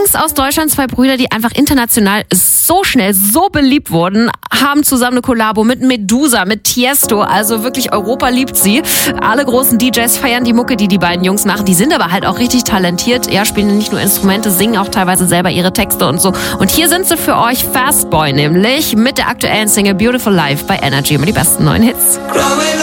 Jungs aus Deutschland, zwei Brüder, die einfach international so schnell, so beliebt wurden, haben zusammen eine Kollabo mit Medusa, mit Tiesto, also wirklich Europa liebt sie. Alle großen DJs feiern die Mucke, die beiden Jungs machen. Die sind aber halt auch richtig talentiert, ja, spielen nicht nur Instrumente, singen auch teilweise selber ihre Texte und so. Und hier sind sie für euch, Fastboy nämlich, mit der aktuellen Single Beautiful Life bei Energy, mit die besten neuen Hits.